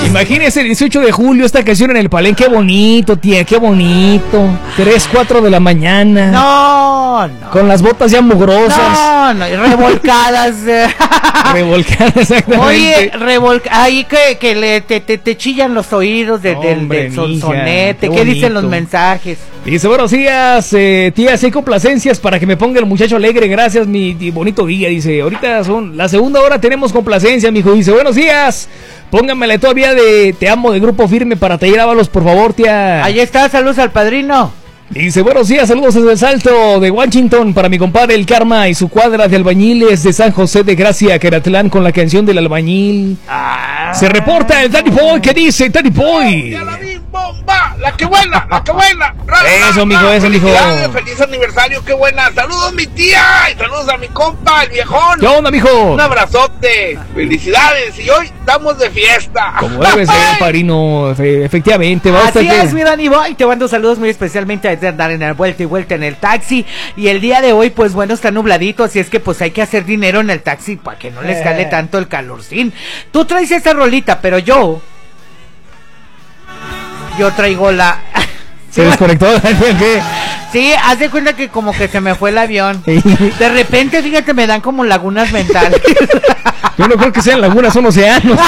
Imagínese el 18 de julio esta canción en el Palenque. Qué bonito, tía, qué bonito. 3, 4 de la mañana. No. Con las botas ya mugrosas. No, revolcadas. Revolcadas, exactamente. Oye, ahí que te chillan los oídos del sonsonete. ¿Qué dicen los mensajes? Dice, buenos días, tía, sí hay complacencias para que me ponga el muchacho alegre. Gracias, mi bonito día. Dice, ahorita son la segunda hora, tenemos complacencia, mijo. Dice, buenos días. Pónganmele todavía de Te Amo de Grupo Firme para Taller Ábalos, por favor, tía. Ahí está, saludos al padrino. Dice, buenos días, saludos desde el Salto de Washington para mi compadre El Karma y su cuadra de albañiles de San José de Gracia, Queratlán, con la canción del albañil. Se reporta el Danny Boy. ¿Qué dice Danny Boy? Ya la vi, bomba, la que buena. Eso, mijo. Feliz aniversario, qué buena. Saludos, mi tía, y saludos a mi compa, el viejón. ¿Qué onda, mijo? Un abrazote, felicidades, y hoy estamos de fiesta. Como debe ser, padrino, efectivamente. Así es, mi Danny Boy, te mando saludos muy especialmente a andar en el vuelta y vuelta en el taxi, y el día de hoy, pues bueno, está nubladito, así es que pues hay que hacer dinero en el taxi para que no les cale tanto el calorcín. Tú traes esa rolita, pero yo traigo la... ¿Se desconectó? Sí, haz de cuenta que como que se me fue el avión. De repente, fíjate, me dan como lagunas mentales. Yo no creo que sean lagunas, son océanos.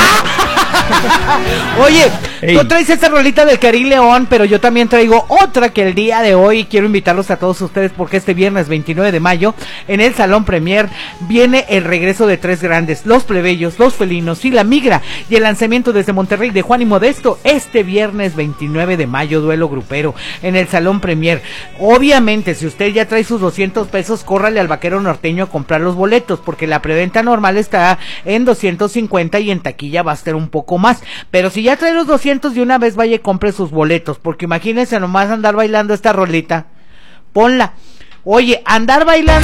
Oye, tú traes esta rolita del Karim León, pero yo también traigo otra que el día de hoy quiero invitarlos a todos ustedes porque este viernes 29 de mayo en el Salón Premier viene el regreso de tres grandes, Los Plebeyos, Los Felinos y La Migra, y el lanzamiento desde Monterrey de Juan y Modesto este viernes 29 de mayo, duelo grupero en el Salón Premier. Obviamente, si usted ya trae sus 200 pesos, córrale al Vaquero Norteño a comprar los boletos porque la preventa normal está en 250 y en taquilla va a estar un poco más, pero si ya trae los 200 de una vez, vaya y compre sus boletos, porque imagínense nomás andar bailando esta rolita, ponla. Oye, andar bailando